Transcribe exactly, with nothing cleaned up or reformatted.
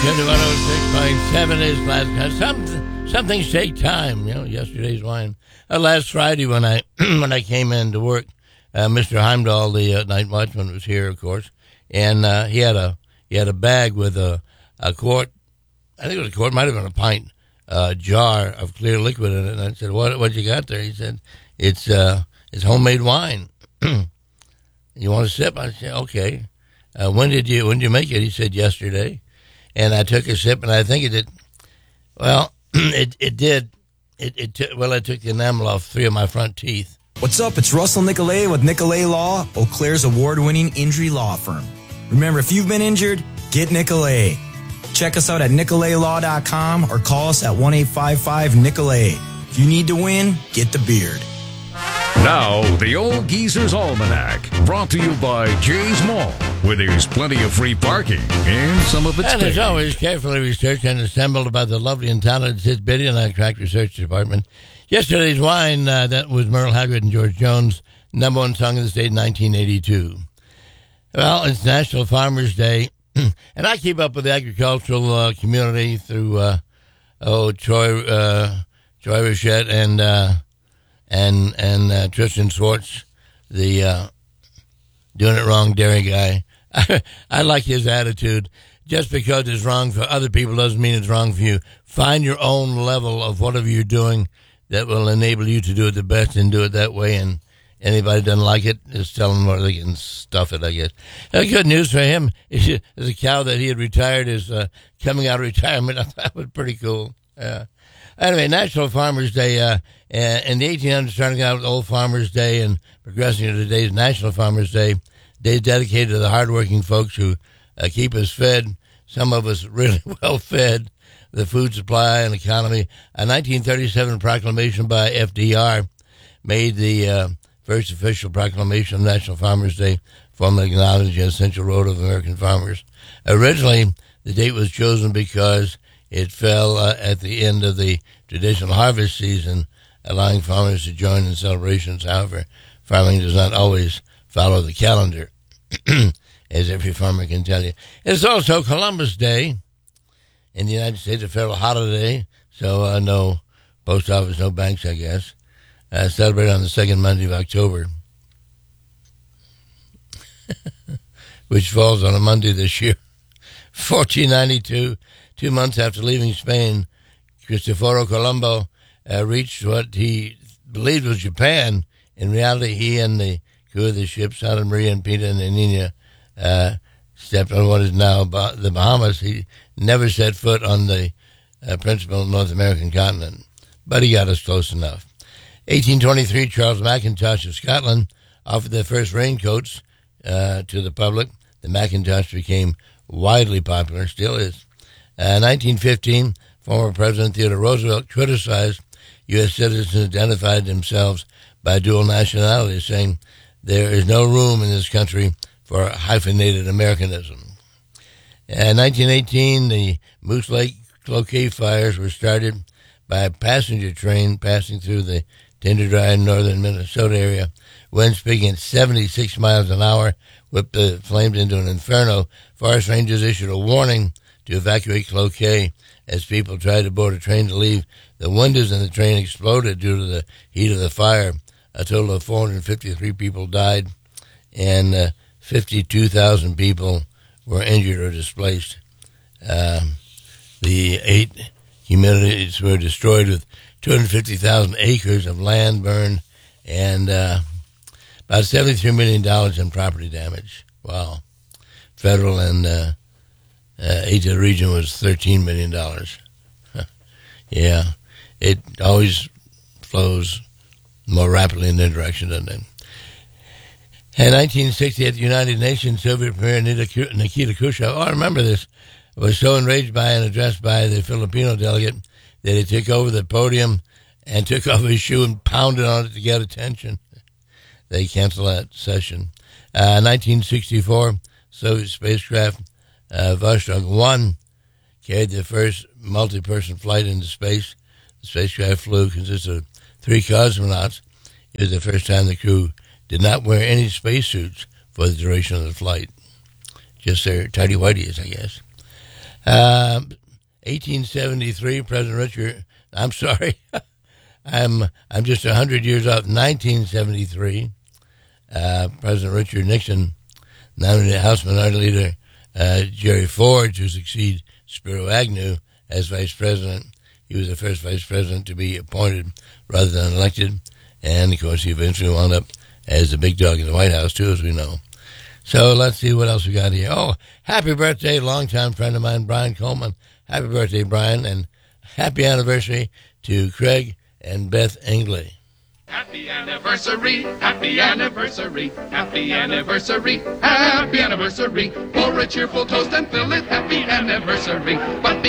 one oh six point seven is last. Some some things take time. You know, yesterday's wine. Uh, last Friday when I when I came in to work, uh, Mister Heimdahl, the uh, night watchman, was here, of course, and uh, he had a he had a bag with a a quart. I think it was a quart, might have been a pint uh, jar of clear liquid in it. And I said, "What what you got there?" He said, "It's uh it's homemade wine. You want a sip?" I said, "Okay." Uh, when did you when did you make it? He said, "Yesterday." And I took a sip, and I think it did. Well, it it did. It it t- well, I took the enamel off three of my front teeth. What's up? It's Russell Nicolay with Nicolay Law, Eau Claire's award-winning injury law firm. Remember, if you've been injured, get Nicolay. Check us out at nicolay law dot com or call us at one eight five five Nicolay. If you need to win, get the beard. Now, the Old Geezer's Almanac, brought to you by Jay's Mall, where there's plenty of free parking and some of it's And as always, carefully researched and assembled by the lovely and talented Sid Biddy and our Crack Research Department. Yesterday's wine, uh, that was Merle Haggard and George Jones, number one song of the state in nineteen eighty-two. Well, it's National Farmers Day, and I keep up with the agricultural uh, community through, uh, oh, Troy, uh, Troy Rochette and, uh, and and uh, Tristan Swartz, the uh, doing it wrong dairy guy. I, I like his attitude. Just because it's wrong for other people doesn't mean it's wrong for you. Find your own level of whatever you're doing that will enable you to do it the best and do it that way. And anybody doesn't like it, just tell them where they can stuff it, I guess. Uh, good news for him is the cow that he had retired is uh, coming out of retirement. I thought that was pretty cool. Yeah. Anyway, National Farmers Day, uh, in the eighteen hundreds, starting out with Old Farmers Day and progressing to today's National Farmers Day, day dedicated to the hardworking folks who uh, keep us fed, some of us really well fed, the food supply and economy. A nineteen thirty-seven proclamation by F D R made the uh, first official proclamation of National Farmers Day, formally acknowledging the essential role of American farmers. Originally, the date was chosen because it fell uh, at the end of the traditional harvest season, allowing farmers to join in celebrations. However, farming does not always follow the calendar, as every farmer can tell you. It's also Columbus Day in the United States, a federal holiday, so uh, no post office, no banks, I guess. Uh, celebrated on the second Monday of October, which falls on a Monday this year. fourteen ninety-two, two months after leaving Spain, Cristoforo Colombo uh, reached what he believed was Japan. In reality, he and the crew of the ship, Santa Maria and Pinta and Nina, uh, stepped on what is now ba- the Bahamas. He never set foot on the uh, principal North American continent, but he got us close enough. eighteen twenty-three, Charles McIntosh of Scotland offered the first raincoats uh, to the public. The Macintosh became widely popular, still is. Uh, nineteen fifteen, former President Theodore Roosevelt criticized U S citizens identified themselves by dual nationality, saying there is no room in this country for hyphenated Americanism. In nineteen eighteen, the Moose Lake Cloquet fires were started by a passenger train passing through the Tender Dry northern Minnesota area. Winds peaking at seventy-six miles an hour whipped the flames into an inferno. Forest rangers issued a warning to evacuate Cloquet as people tried to board a train to leave. The windows in the train exploded due to the heat of the fire. A total of four hundred fifty-three people died, and uh, fifty-two thousand people were injured or displaced. Uh, the eight communities were destroyed with two hundred fifty thousand acres of land burned and uh, about seventy-three million dollars in property damage. Wow. Federal and uh, uh, aid to the region was thirteen million dollars. Yeah, it always flows more rapidly in their direction, doesn't it? In nineteen sixty, at the United Nations, Soviet Premier Nikita Khrushchev, oh, I remember this, was so enraged by an address by the Filipino delegate that he took over the podium and took off his shoe and pounded on it to get attention. They canceled that session. Uh, nineteen sixty-four, Soviet spacecraft uh, Vostok one carried the first multi-person flight into space. The spacecraft flew consisted of three cosmonauts. It was the first time the crew did not wear any spacesuits for the duration of the flight. Just their tidy-whities, I guess. Uh, eighteen seventy-three, President Richard, I'm sorry, I'm I'm just one hundred years off, nineteen seventy-three, uh, President Richard Nixon nominated House Minority Leader uh, Jerry Ford to succeed Spiro Agnew as vice president. He was the first vice president to be appointed rather than elected, and of course he eventually wound up as the big dog in the White House too, as we know. So let's see what else we got here. Oh, happy birthday, longtime friend of mine, Brian Coleman. Happy birthday, Brian, and happy anniversary to Craig and Beth Engley. Happy anniversary, happy anniversary, happy anniversary, happy anniversary. Pour a cheerful toast and fill it, happy anniversary. But